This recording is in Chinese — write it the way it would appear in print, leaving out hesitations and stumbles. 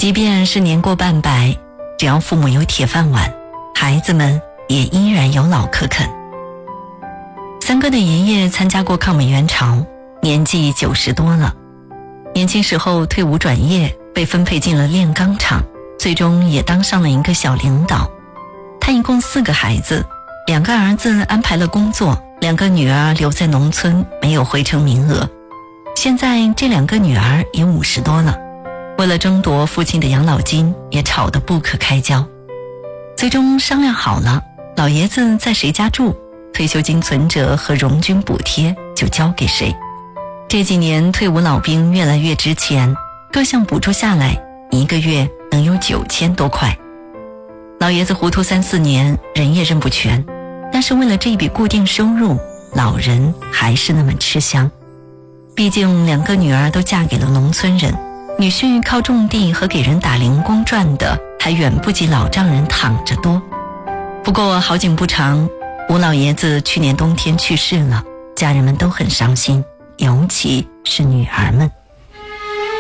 即便是年过半百，只要父母有铁饭碗，孩子们也依然有老可啃。三哥的爷爷参加过抗美援朝，年纪90多了，年轻时候退伍转业，被分配进了炼钢厂，最终也当上了一个小领导。他一共4个孩子，2个儿子安排了工作，2个女儿留在农村，没有回城名额。现在这2个女儿也50多了，为了争夺父亲的养老金，也吵得不可开交。最终商量好了，老爷子在谁家住，退休金存折和荣军补贴就交给谁。这几年退伍老兵越来越值钱，各项补助下来1个月能有9000多块。老爷子糊涂3、4年，人也认不全，但是为了这笔固定收入，老人还是那么吃香。毕竟2个女儿都嫁给了农村人，女婿靠种地和给人打零工赚的还远不及老丈人躺着多。不过好景不长，吴老爷子去年冬天去世了，家人们都很伤心，尤其是女儿们。